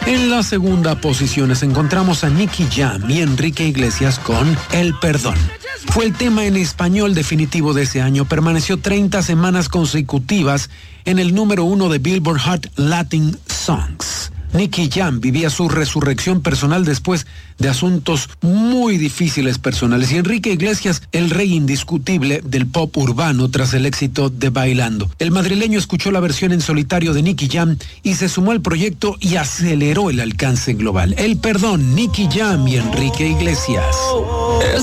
En la segunda posición nos encontramos a Nicky Jam y Enrique Iglesias con El Perdón. Fue el tema en español definitivo de ese año. Permaneció 30 semanas consecutivas en el número 1 de Billboard Hot Latin Songs. Nicky Jam vivía su resurrección personal después de asuntos muy difíciles personales. Y Enrique Iglesias, el rey indiscutible del pop urbano tras el éxito de Bailando. El madrileño escuchó la versión en solitario de Nicky Jam y se sumó al proyecto y aceleró el alcance global. El Perdón, Nicky Jam y Enrique Iglesias.